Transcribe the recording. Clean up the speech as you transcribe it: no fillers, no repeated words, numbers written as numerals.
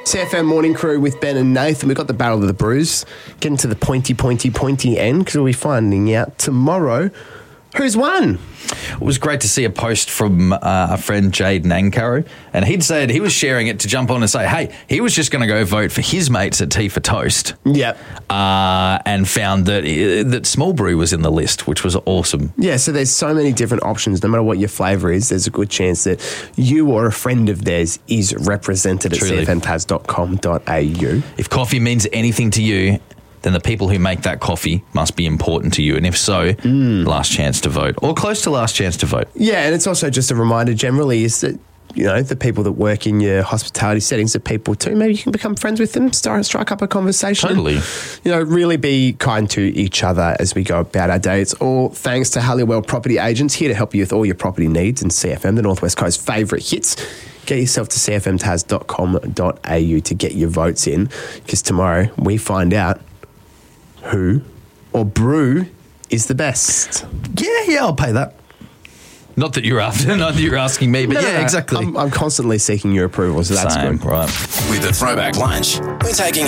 CFM Morning Crew with Ben and Nathan. We've got the Battle of the Brews. Getting to the pointy end because we'll be finding out tomorrow who's won. It was great to see a post from a friend, Jade Nankaru, and he'd said he was sharing it to jump on and say, hey, he was just going to go vote for his mates at Tea for Toast. Yep. And found that Small Brew was in the list, which was awesome. Yeah, so there's so many different options. No matter what your flavour is, there's a good chance that you or a friend of theirs is represented at cfmtaz.com.au. If coffee means anything to you, then the people who make that coffee must be important to you. And if so, last chance to vote or close to last chance to vote. Yeah, and it's also just a reminder generally is that, you know, the people that work in your hospitality settings are people too. Maybe you can become friends with them, strike up a conversation. Totally. You know, really be kind to each other as we go about our day. It's all thanks to Halliwell Property Agents, here to help you with all your property needs, and CFM, the Northwest Coast's favourite hits. Get yourself to cfmtaz.com.au to get your votes in, because tomorrow we find out who or brew is the best. Yeah, I'll pay that. Not that you're asking me, but No, exactly. I'm constantly seeking your approval, so that's Same, good. Right. With the Throwback Lunch, we're taking